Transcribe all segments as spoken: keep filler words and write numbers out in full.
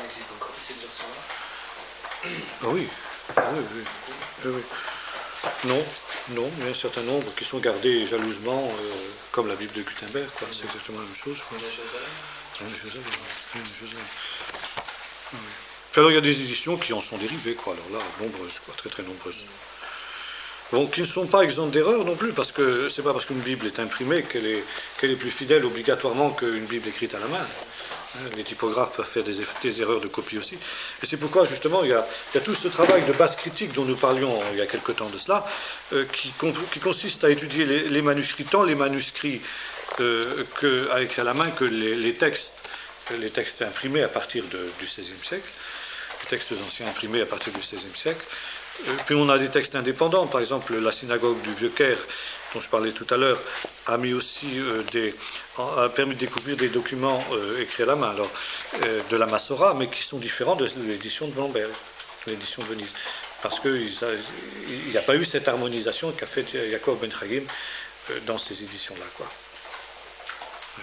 existe encore de ces versions-là? Ah oui, ah oui, oui. oui, oui. Non, non, mais un certain nombre qui sont gardés jalousement, euh, comme la Bible de Gutenberg, quoi. C'est exactement la même chose. Quoi. La Jérusalem. Oui, Jérusalem, oui, Jérusalem. Oui. Puis alors il y a des éditions qui en sont dérivées, quoi. Alors là, nombreuses, quoi, très très nombreuses. Bon, qui ne sont pas exemptes d'erreurs non plus, parce que c'est pas parce qu'une Bible est imprimée qu'elle est, qu'elle est plus fidèle obligatoirement qu'une Bible écrite à la main. Les typographes peuvent faire des, des erreurs de copie aussi. Et c'est pourquoi, justement, il y, a, il y a tout ce travail de base critique dont nous parlions il y a quelque temps de cela, euh, qui, qui consiste à étudier les, les manuscrits, tant les manuscrits euh, que, à écrire à la main que les, les, textes, les textes imprimés à partir de, du seizième siècle, les textes anciens imprimés à partir du seizième siècle. Euh, puis on a des textes indépendants, par exemple, la synagogue du Vieux-Caire, dont je parlais tout à l'heure, a mis aussi euh, des, a permis de découvrir des documents euh, écrits à la main, alors euh, de la Massora, mais qui sont différents de l'édition de Bamberg, l'édition de Venise, parce qu'il n'y a pas eu cette harmonisation qu'a fait Jacob Ben Chagim euh, dans ces éditions-là, quoi. Ouais.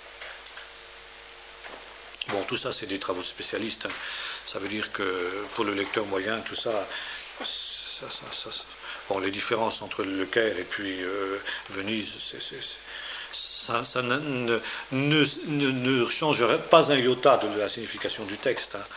Bon, tout ça, c'est des travaux de spécialistes. Hein. Ça veut dire que pour le lecteur moyen, tout ça, ça, ça, ça, ça bon, les différences entre le Caire et puis euh, Venise, c'est, c'est, c'est, ça, ça ne, ne, ne, ne changerait pas un iota de la signification du texte. Hein.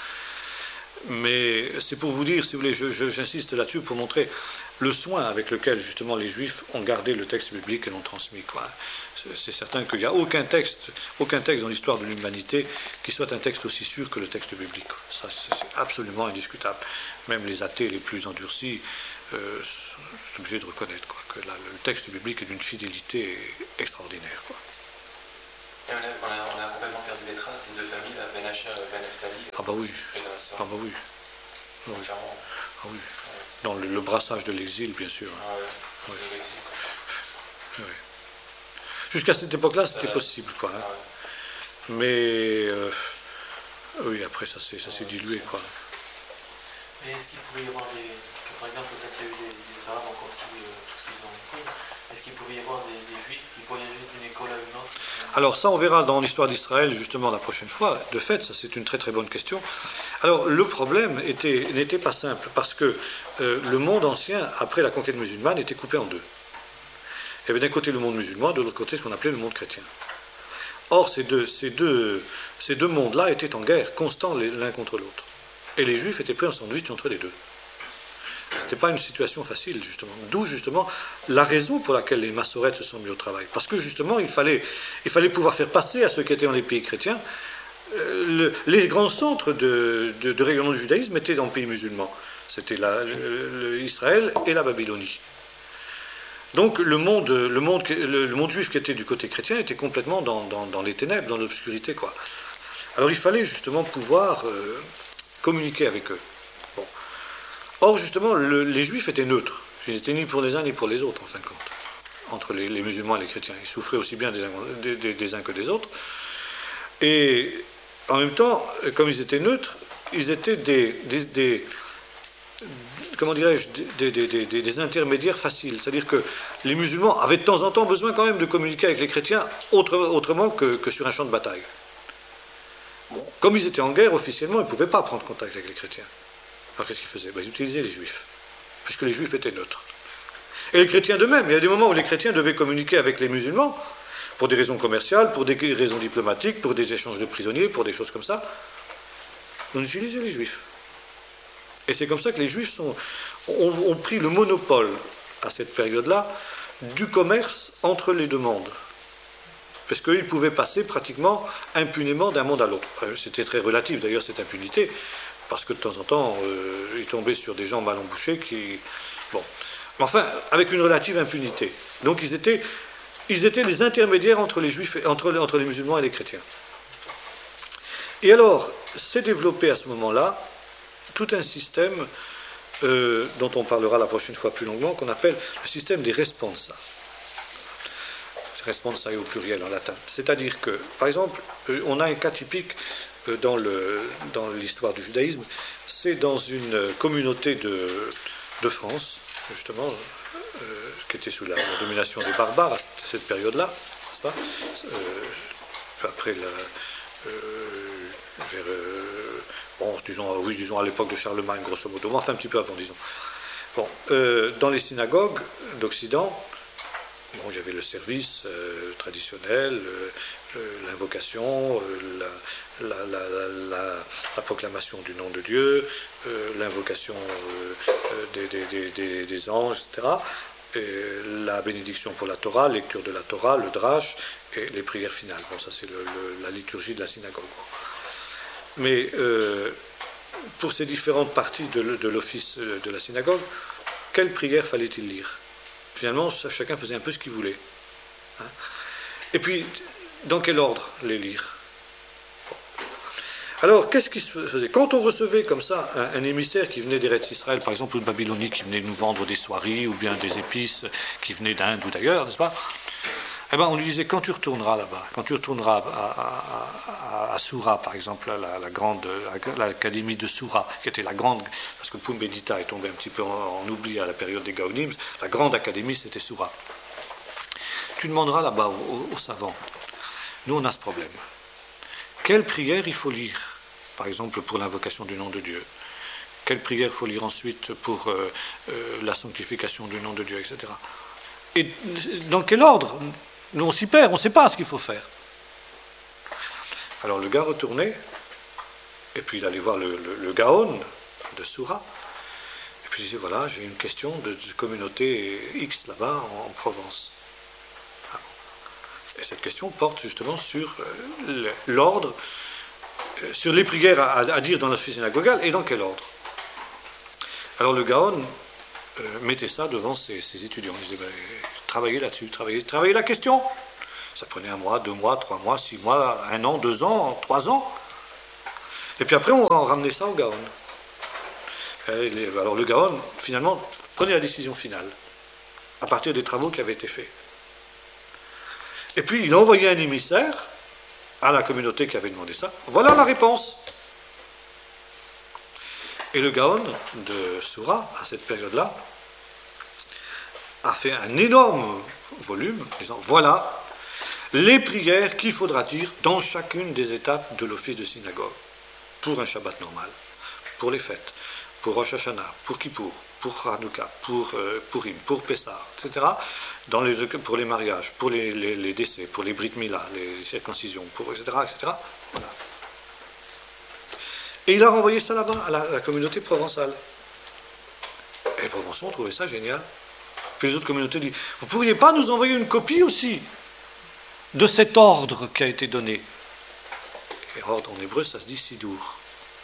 Mais c'est pour vous dire, si vous voulez, je, je, j'insiste là-dessus pour montrer le soin avec lequel justement les Juifs ont gardé le texte biblique et l'ont transmis, quoi. C'est, c'est certain qu'il n'y a aucun texte, aucun texte dans l'histoire de l'humanité qui soit un texte aussi sûr que le texte biblique. Ça, c'est, c'est absolument indiscutable. Même les athées les plus endurcis euh, sont obligés de reconnaître, quoi, que la, le texte biblique est d'une fidélité extraordinaire, quoi. Et on, a, on, a, on a complètement perdu les traces des deux familles, la Ben Asher et Ben Naphtali. Ah bah oui. Ah bah oui. Ah oui. Ah oui. Dans le, le brassage de l'exil, bien sûr. Ah ouais. Oui. De l'exil, quoi. Oui. Jusqu'à cette époque-là, c'était possible, quoi. Hein. Ah ouais. Mais euh, oui, après ça s'est, ça s'est dilué, quoi. Mais est-ce qu'il pouvait y avoir des, par exemple, peut-être il y a eu des, des Arabes ont construit euh, tout ce qu'ils ont pris. Est-ce qu'il pouvait y avoir des, des Juifs qui voyageaient d'une école à une autre? Alors ça, on verra dans l'histoire d'Israël justement la prochaine fois. De fait, ça c'est une très très bonne question. Alors le problème était, n'était pas simple parce que euh, le monde ancien, après la conquête musulmane, était coupé en deux. Il y avait d'un côté le monde musulman, de l'autre côté ce qu'on appelait le monde chrétien. Or ces deux, ces deux, ces deux mondes-là étaient en guerre, constants l'un contre l'autre. Et les Juifs étaient pris en sandwich entre les deux. Ce n'était pas une situation facile, justement. D'où, justement, la raison pour laquelle les Massorètes se sont mis au travail. Parce que, justement, il fallait, il fallait pouvoir faire passer à ceux qui étaient dans les pays chrétiens, euh, le, les grands centres de, de, de rayonnement du judaïsme étaient dans le pays musulman. C'était la, le, le, Israël et la Babylonie. Donc, le monde, le, monde, le, le monde juif qui était du côté chrétien était complètement dans, dans, dans les ténèbres, dans l'obscurité, quoi. Alors, il fallait, justement, pouvoir euh, communiquer avec eux. Bon. Or, justement, le, les Juifs étaient neutres. Ils n'étaient ni pour les uns ni pour les autres, en fin de compte, entre les, les musulmans et les chrétiens. Ils souffraient aussi bien des uns, des, des, des uns que des autres. Et en même temps, comme ils étaient neutres, ils étaient des, des, des comment dirais-je, des, des, des, des, des intermédiaires faciles. C'est-à-dire que les musulmans avaient de temps en temps besoin quand même de communiquer avec les chrétiens autre, autrement que, que sur un champ de bataille. Bon, comme ils étaient en guerre, officiellement, ils ne pouvaient pas prendre contact avec les chrétiens. Alors qu'est-ce qu'ils faisaient? Ben, ils utilisaient les juifs, puisque les juifs étaient neutres. Et les chrétiens de même. Il y a des moments où les chrétiens devaient communiquer avec les musulmans, pour des raisons commerciales, pour des raisons diplomatiques, pour des échanges de prisonniers, pour des choses comme ça. On utilisait les juifs. Et c'est comme ça que les juifs sont, ont, ont pris le monopole, à cette période-là, du commerce entre les deux mondes. Parce qu'ils pouvaient passer pratiquement impunément d'un monde à l'autre. C'était très relatif d'ailleurs cette impunité, parce que de temps en temps, euh, ils tombaient sur des gens mal embouchés qui... Bon. Mais enfin, avec une relative impunité. Donc ils étaient, ils étaient les intermédiaires entre les juifs, entre, entre les musulmans et les chrétiens. Et alors, s'est développé à ce moment-là tout un système euh, dont on parlera la prochaine fois plus longuement, qu'on appelle le système des responsa. Responsa au pluriel en latin. C'est-à-dire que, par exemple, on a un cas typique dans, le, dans l'histoire du judaïsme, c'est dans une communauté de, de France, justement, euh, qui était sous la, la domination des barbares à cette période-là, n'est-ce pas, euh, après la... Euh, vers, euh, bon, bon, disons, oui, disons à l'époque de Charlemagne, grosso modo, enfin un petit peu avant, disons. Bon, euh, dans les synagogues d'Occident, bon, il y avait le service euh, traditionnel, euh, euh, l'invocation, euh, la, la, la, la, la proclamation du nom de Dieu, euh, l'invocation euh, des, des, des, des anges, et cetera, et la bénédiction pour la Torah, lecture de la Torah, le drash, et les prières finales. Bon, ça c'est le, le, la liturgie de la synagogue. Mais euh, pour ces différentes parties de, de l'office de la synagogue, quelle prière fallait-il lire? Finalement, ça, chacun faisait un peu ce qu'il voulait. Hein. Et puis, dans quel ordre les lire? Bon. Alors, qu'est-ce qui se faisait? Quand on recevait comme ça un, un émissaire qui venait d'Eretz Israël, par exemple, ou de Babylonie, qui venait nous vendre des soieries, ou bien des épices qui venaient d'Inde ou d'ailleurs, n'est-ce pas? Eh ben, on lui disait, quand tu retourneras là-bas, quand tu retourneras à, à, à, à Soura, par exemple, à la, la grande, l'académie de Soura, qui était la grande, parce que Pumbedita est tombé un petit peu en, en oubli à la période des Gaonim, la grande académie, c'était Soura. Tu demanderas là-bas aux, aux savants, nous on a ce problème. Quelle prière il faut lire, par exemple, pour l'invocation du nom de Dieu? Quelle prière il faut lire ensuite pour euh, euh, la sanctification du nom de Dieu, et cetera. Et dans quel ordre? Nous, on s'y perd, on ne sait pas ce qu'il faut faire. Alors le gars retournait, et puis il allait voir le, le, le Gaon de Soura, et puis il disait, voilà, j'ai une question de, de communauté X là-bas en, en Provence. Et cette question porte justement sur euh, l'ordre, euh, sur les prières à, à dire dans l'office synagogal, et dans quel ordre. Alors le Gaon euh, mettait ça devant ses, ses étudiants. Il disait, ben, travaillez là-dessus, travaillez, travaillez la question. Ça prenait un mois, deux mois, trois mois, six mois, un an, deux ans, trois ans. Et puis après, on ramenait ça au Gaon. Alors le Gaon, finalement, prenait la décision finale, à partir des travaux qui avaient été faits. Et puis, il a envoyé un émissaire à la communauté qui avait demandé ça. Voilà la réponse. Et le Gaon de Soura, à cette période-là, a fait un énorme volume, disant, voilà les prières qu'il faudra dire dans chacune des étapes de l'office de synagogue, pour un Shabbat normal, pour les fêtes, pour Rosh Hashanah, pour Kippour, pour Hanouka, pour euh, Purim, pour Pessah, et cetera, dans les, pour les mariages, pour les, les, les décès, pour les Brit Mila, les circoncisions, pour, et cetera, et cetera. Voilà. Et il a renvoyé ça là-bas, à la, à la communauté provençale. Et les Provençaux ont trouvé ça génial. Puis les autres communautés disent, vous ne pourriez pas nous envoyer une copie aussi de cet ordre qui a été donné? Et ordre en hébreu, ça se dit Sidour.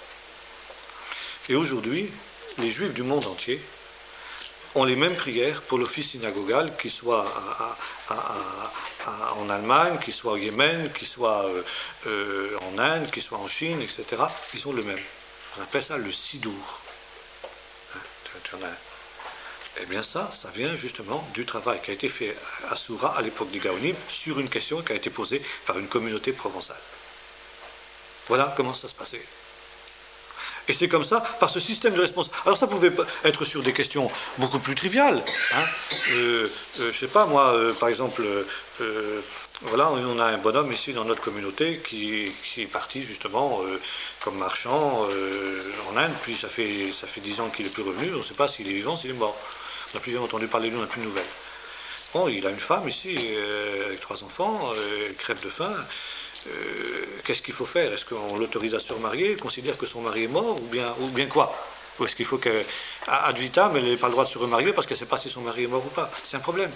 Et aujourd'hui, les Juifs du monde entier ont les mêmes prières pour l'office synagogal, qu'il soit à, à, à, à, en Allemagne, qu'il soit au Yémen, qu'il soit euh, euh, en Inde, qu'il soit en Chine, et cetera. Ils ont le même. On appelle ça le Sidour. Hein, tu en as un. Eh bien ça, ça vient justement du travail qui a été fait à Soura à l'époque des Gaonim sur une question qui a été posée par une communauté provençale. Voilà comment ça se passait. Et c'est comme ça, par ce système de responsabilité. Alors ça pouvait être sur des questions beaucoup plus triviales. Hein. Euh, euh, je ne sais pas, moi, euh, par exemple, euh, voilà, on a un bonhomme ici dans notre communauté qui, qui est parti justement euh, comme marchand euh, en Inde, puis ça fait ça fait dix ans qu'il n'est plus revenu, on ne sait pas s'il est vivant, s'il est mort. On n'a plus jamais entendu parler de lui, on n'a plus de nouvelles. Bon, il a une femme ici, euh, avec trois enfants, euh, elle crève de faim. Euh, qu'est-ce qu'il faut faire? Est-ce qu'on l'autorise à se remarier, considère que son mari est mort, ou bien, ou bien quoi? Ou est-ce qu'il faut qu'à ad vitam, elle n'ait pas le droit de se remarier parce qu'elle ne sait pas si son mari est mort ou pas? C'est un problème.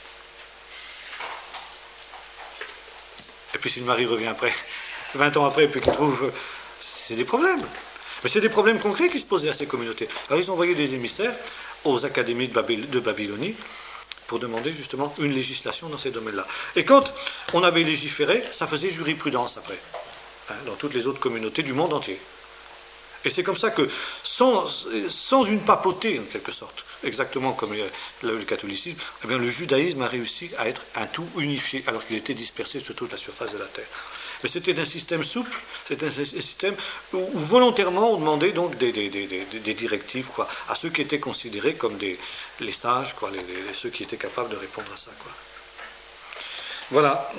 Et puis si le mari revient après, vingt ans après, et puis qu'il trouve... C'est des problèmes. Mais c'est des problèmes concrets qui se posaient à ces communautés. Alors ils ont envoyé des émissaires aux académies de, Babyl- de Babylonie pour demander justement une législation dans ces domaines-là. Et quand on avait légiféré, ça faisait jurisprudence après, hein, dans toutes les autres communautés du monde entier. Et c'est comme ça que, sans, sans une papauté en quelque sorte, exactement comme le, le catholicisme, eh bien, le judaïsme a réussi à être un tout unifié, alors qu'il était dispersé sur toute la surface de la terre. Mais c'était un système souple, c'était un système où, où volontairement on demandait donc des, des, des, des, des directives quoi, à ceux qui étaient considérés comme des, les sages, quoi, les, les, ceux qui étaient capables de répondre à ça. Quoi. Voilà.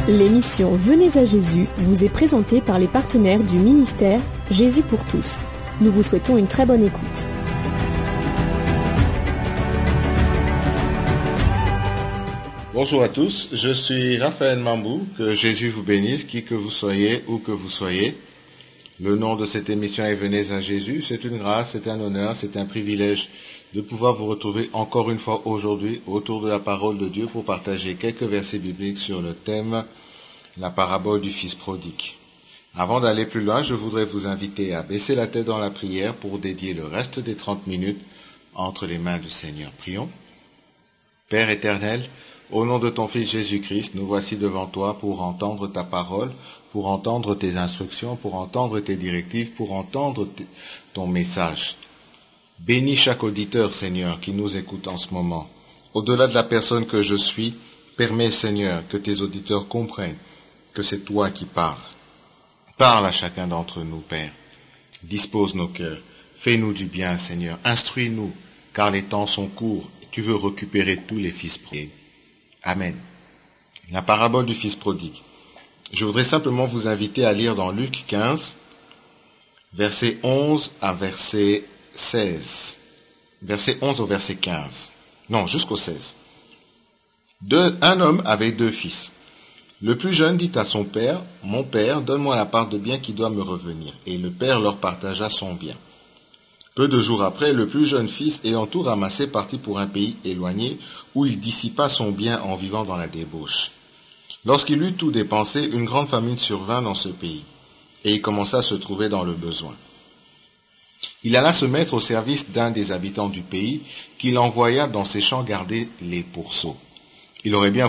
L'émission Venez à Jésus vous est présentée par les partenaires du ministère Jésus pour tous. Nous vous souhaitons une très bonne écoute. Bonjour à tous, je suis Raphaël Mambou, que Jésus vous bénisse, qui que vous soyez, où que vous soyez. Le nom de cette émission est Venez à Jésus. C'est une grâce, c'est un honneur, c'est un privilège de pouvoir vous retrouver encore une fois aujourd'hui autour de la parole de Dieu pour partager quelques versets bibliques sur le thème la parabole du Fils prodigue. Avant d'aller plus loin, je voudrais vous inviter à baisser la tête dans la prière pour dédier le reste des trente minutes entre les mains du Seigneur. Prions. Père éternel, au nom de ton Fils Jésus-Christ, nous voici devant toi pour entendre ta parole, pour entendre tes instructions, pour entendre tes directives, pour entendre t- ton message. Bénis chaque auditeur, Seigneur, qui nous écoute en ce moment. Au-delà de la personne que je suis, permets, Seigneur, que tes auditeurs comprennent que c'est toi qui parles. Parle à chacun d'entre nous, Père. Dispose nos cœurs. Fais-nous du bien, Seigneur. Instruis-nous, car les temps sont courts et tu veux récupérer tous les fils prodigues. Amen. La parabole du Fils prodigue. Je voudrais simplement vous inviter à lire dans Luc quinze, verset onze à verset seize. Verset onze au verset quinze. Non, jusqu'au seize. Deux, un homme avait deux fils. Le plus jeune dit à son père, « Mon père, donne-moi la part de bien qui doit me revenir. » Et le père leur partagea son bien. Peu de jours après, le plus jeune fils, ayant tout ramassé, partit pour un pays éloigné, où il dissipa son bien en vivant dans la débauche. Lorsqu'il eut tout dépensé, une grande famine survint dans ce pays, et il commença à se trouver dans le besoin. Il alla se mettre au service d'un des habitants du pays, qu'il envoya dans ses champs garder les pourceaux. Il aurait bien